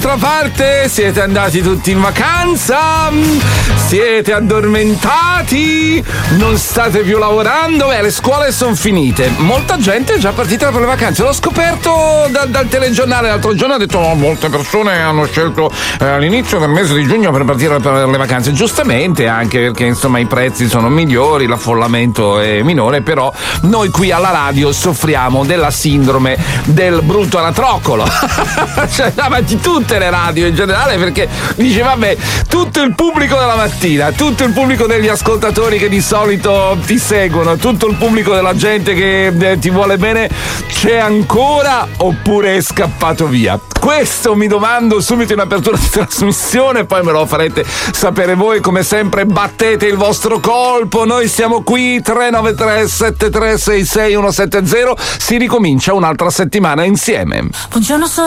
dall'altra parte siete andati tutti in vacanza, siete addormentati, non state più lavorando, le scuole sono finite, molta gente è già partita per le vacanze. L'ho scoperto dal telegiornale l'altro giorno, ha detto molte persone hanno scelto all'inizio del mese di giugno per partire per le vacanze, giustamente, anche perché insomma i prezzi sono migliori, l'affollamento è minore, però noi qui alla radio soffriamo della sindrome del brutto anatroccolo. Cioè, davanti tutte le radio in generale, perché dice vabbè, tutto il pubblico della mattina, tutto il pubblico degli ascoltatori che di solito ti seguono, tutto il pubblico della gente che ti vuole bene, c'è ancora oppure è scappato via? Questo mi domando subito in apertura di trasmissione, poi me lo farete sapere voi. Come sempre battete il vostro colpo, noi siamo qui, 393 7366 170. Si ricomincia un'altra settimana insieme. Buongiorno,